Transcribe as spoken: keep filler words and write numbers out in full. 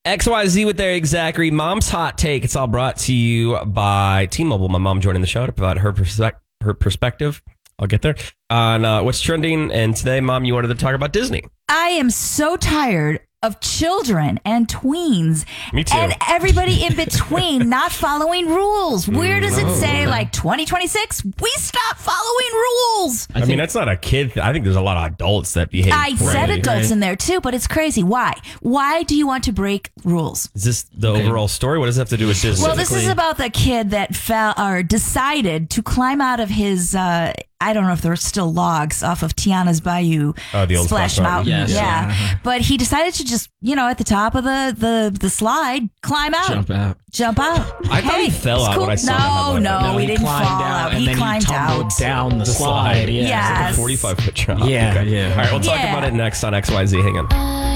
X Y Z with Eric Zachary. Mom's Hot Take. It's all brought to you by T-Mobile. My mom joining the show to provide her, perspe- her perspective. I'll get there. On uh, what's trending. And today, Mom, you wanted to talk about Disney. I am so tired of children and tweens Me too. and everybody in between not following rules. Where does it say like twenty twenty-six? We stop following rules. I, I mean, that's not a kid. Th- I think there's a lot of adults that behave. I said poorly. adults in there too, but it's crazy. Why? Why do you want to break rules? Is this the okay. overall story? What does it have to do with Disney? Well, this is about the kid that fell or decided to climb out of his. Uh, I don't know if there were still logs off of Tiana's Bayou, oh, the old Splash Mountain. Mountain. Yes. Yeah. yeah. But he decided to just, you know, at the top of the, the, the slide, climb out. Jump out. Jump out. I thought hey, he fell out cool. when I saw No, him. no, no, he, he didn't fall climbed out. out, and he then climbed he tumbled out. down the, the slide. slide. Yeah. Yes. It's like a forty-five foot drop. Yeah, okay. yeah. All right, we'll talk yeah. about it next on X Y Z. Hang on.